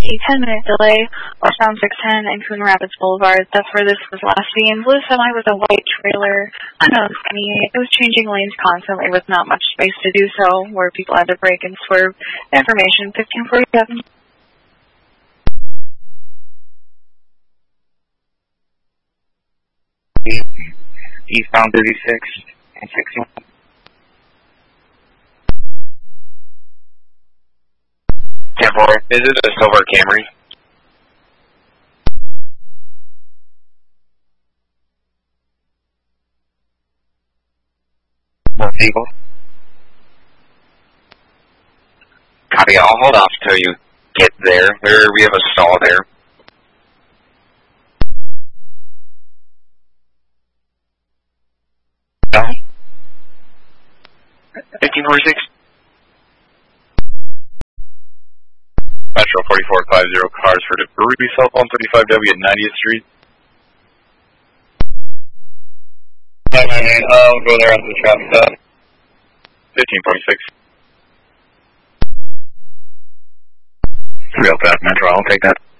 a 10-minute delay westbound 610 and Coon Rapids Boulevard. That's where this was last seen. Blue semi with a white trailer. Unknown to me. It was changing lanes constantly with not much space to do so, where people had to brake and swerve. Information 1547. Eastbound 36 and 61. Is it a silver Camry? North Eagle. Copy, I'll hold off till you get there. We have a stall there. No? 1546. Metro 4450, cars for debris, cell phone 35W at 90th Street. I'll go there after the traffic stop. 1546. 305 Metro, I'll take that.